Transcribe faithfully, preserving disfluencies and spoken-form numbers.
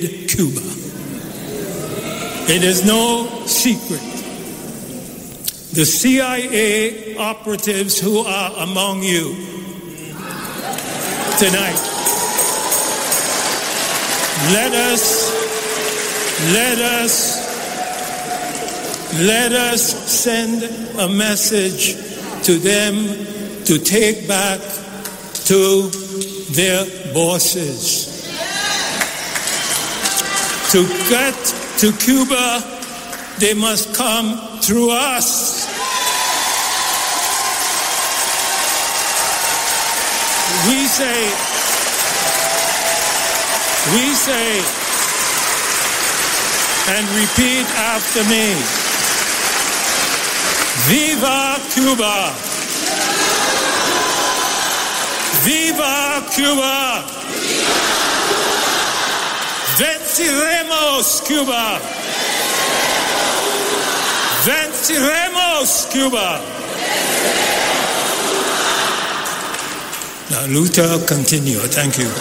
Cuba. It is no secret. The C I A operatives who are among you tonight, let us, let us, let us send a message to them to take back to their bosses. To get to Cuba, they must come through us. We say, we say, and repeat after me, Viva Cuba! Viva Cuba! Venceremos Cuba! Venceremos Cuba! Now, Luther, continue. Thank you.